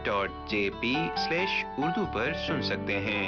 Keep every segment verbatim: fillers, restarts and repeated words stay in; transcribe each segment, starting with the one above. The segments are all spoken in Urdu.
Dot J P slash Urdu پر سن سکتے ہیں۔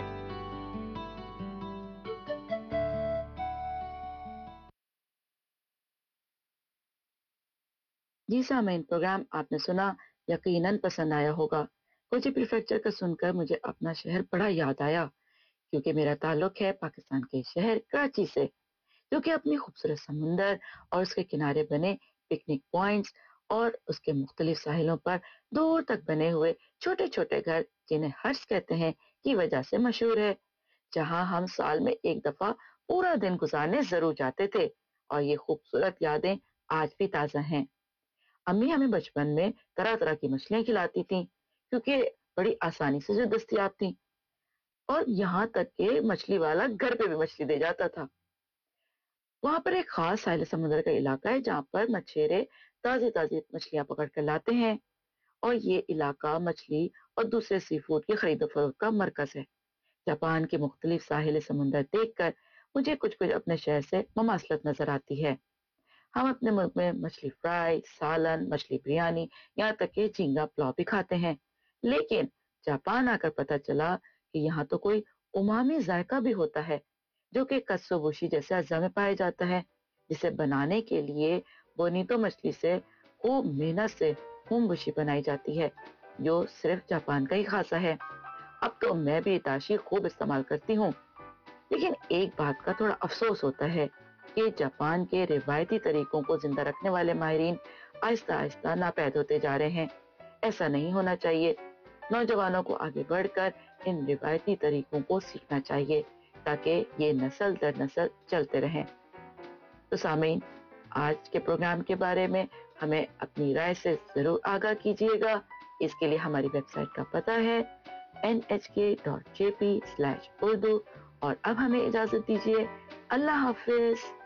جی سامعین، پروگرام آپ نے سنا، یقیناً پسند آیا ہوگا۔ کوچی پریفیکچر کا سن کر مجھے اپنا شہر بڑا یاد آیا، کیونکہ میرا تعلق ہے پاکستان کے شہر کراچی سے، جو کہ اپنی خوبصورت سمندر اور اس کے کنارے بنے پکنک پوائنٹس اور اس کے مختلف ساحلوں پر دور تک بنے ہوئے چھوٹے چھوٹے گھر، جنہیں ہرس کہتے ہیں، کی وجہ سے مشہور ہے، جہاں ہم سال میں ایک دفعہ پورا دن گزارنے ضرور جاتے تھے، اور یہ خوبصورت یادیں آج بھی تازہ ہیں۔ امی ہمیں بچپن میں طرح طرح کی مچھلیاں کھلاتی تھیں، کیونکہ بڑی آسانی سے جو دستیاب تھیں، اور یہاں تک کہ مچھلی والا گھر پہ بھی مچھلی دے جاتا تھا۔ وہاں پر ایک خاص ساحل سمندر کا علاقہ ہے، جہاں پر مچھیرے تازی تازی مچھلیاں پکڑ کر لاتے ہیں، اور یہ علاقہ مچھلی اور دوسرے سی فوڈ کی خرید و فروخت کا مرکز ہے۔ جاپان کے مختلف ساحل سمندر دیکھ کر مجھے کچھ کچھ اپنے شہر سے مماثلت نظر آتی ہے۔ ہم اپنے ملک میں مچھلی فرائی، سالن، مچھلی بریانی، یہاں تک کہ جھینگا پلاؤ بھی کھاتے ہیں، لیکن جاپان آ کر پتہ چلا کہ یہاں تو کوئی امامی ذائقہ بھی ہوتا ہے، جو کہ کتسوبوشی جیسے اجزاء میں پایا جاتا ہے، جسے بنانے کے لیے بونیٹو مچھلی سے خوب محنت سے ہومبوشی بنائی جاتی ہے، جو صرف جاپان کا ہی خاصہ ہے۔ اب تو میں بھی تاشی خوب استعمال کرتی ہوں، لیکن ایک بات کا تھوڑا افسوس ہوتا ہے کہ جاپان کے روایتی طریقوں کو زندہ رکھنے والے ماہرین آہستہ آہستہ ناپید ہوتے جا رہے ہیں۔ ایسا نہیں ہونا چاہیے۔ نوجوانوں کو آگے بڑھ کر ان روایتی طریقوں کو سیکھنا چاہیے، تاکہ یہ نسل در نسل چلتے رہیں۔ تو سامعین، آج کے پروگرام کے بارے میں ہمیں اپنی رائے سے ضرور آگاہ کیجیے گا۔ اس کے لیے ہماری ویب سائٹ کا پتہ ہے این ایچ کے dot J P slash Urdu, اور اب ہمیں اجازت دیجیے۔ اللہ حافظ۔